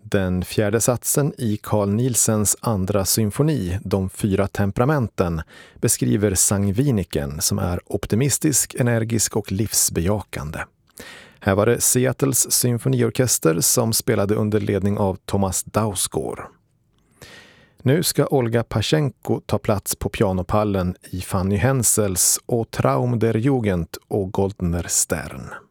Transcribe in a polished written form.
Den fjärde satsen i Carl Nielsens andra symfoni, De fyra temperamenten, beskriver sangviniken som är optimistisk, energisk och livsbejakande. Här var det Seattles symfoniorkester som spelade under ledning av Thomas Dausgaard. Nu ska Olga Pashenko ta plats på pianopallen i Fanny Hensels O Traum der Jugend och Goldner Stern.